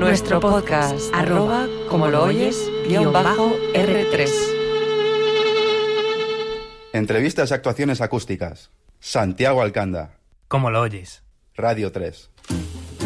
nuestro podcast, como lo oyes, _R3. Entrevistas y actuaciones acústicas. Santiago Alcanda. Como lo oyes. Radio 3.